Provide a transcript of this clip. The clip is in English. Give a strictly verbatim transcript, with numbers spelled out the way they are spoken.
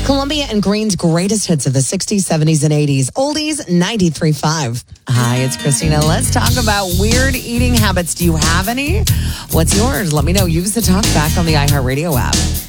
Columbia and Green's greatest hits of the sixties, seventies, and eighties. Oldies ninety-three point five. Hi, it's Christina. Let's talk about weird eating habits. Do you have any? What's yours? Let me know. Use the talk back on the iHeartRadio app.